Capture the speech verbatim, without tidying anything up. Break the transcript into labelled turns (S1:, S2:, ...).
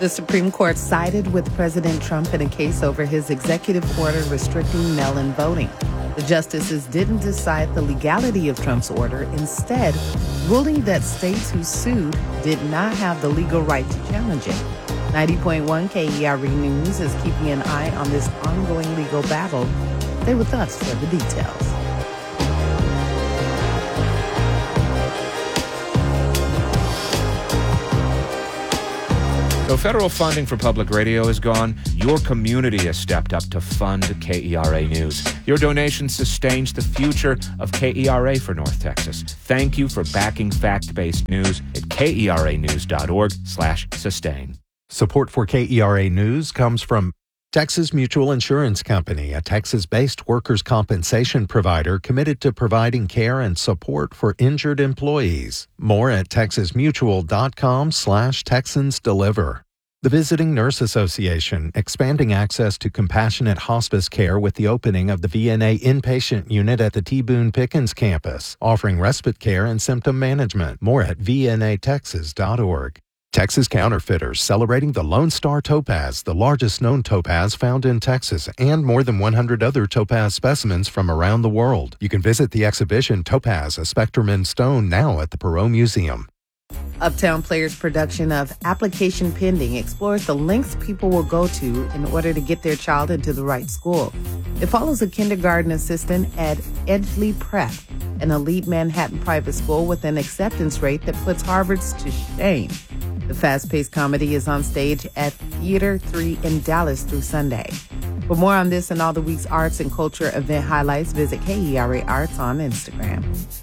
S1: The Supreme Court sided with President Trump in a case over his executive order restricting mail-in voting. The justices didn't decide the legality of Trump's order, instead ruling that states who sued did not have the legal right to challenge it. ninety point one K E R E News is keeping an eye on this ongoing legal battle. Stay with us for the details.
S2: Though federal funding for public radio is gone, your community has stepped up to fund K E R A News. Your donation sustains the future of K E R A for North Texas. Thank you for backing fact-based news at keranews.org slash sustain.
S3: Support for K E R A News comes from Texas Mutual Insurance Company, a Texas-based workers' compensation provider committed to providing care and support for injured employees. More at texasmutual.com slash Texans Deliver. The Visiting Nurse Association, expanding access to compassionate hospice care with the opening of the V N A inpatient unit at the T. Boone Pickens campus, offering respite care and symptom management. More at v n a texas dot org. Texas Counterfeiters, celebrating the Lone Star Topaz, the largest known topaz found in Texas, and more than one hundred other topaz specimens from around the world. You can visit the exhibition Topaz, a Spectrum in Stone, now at the Perot Museum.
S1: Uptown Players' production of Application Pending explores the lengths people will go to in order to get their child into the right school. It follows a kindergarten assistant at Edgley Prep, an elite Manhattan private school with an acceptance rate that puts Harvard's to shame. The fast-paced comedy is on stage at Theater three in Dallas through Sunday. For more on this and all the week's arts and culture event highlights, visit K E R A Arts on Instagram.